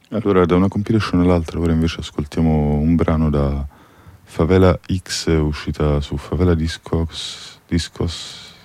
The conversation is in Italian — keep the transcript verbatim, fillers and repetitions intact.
Allora, da una compilation all'altra, ora invece ascoltiamo un brano da Favela X, uscita su Favela Discos, Discos